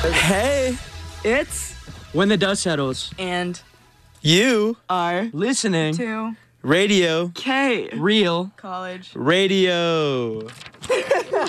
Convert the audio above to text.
Hey, It's when the dust settles, and you are listening to radio K real College. radio.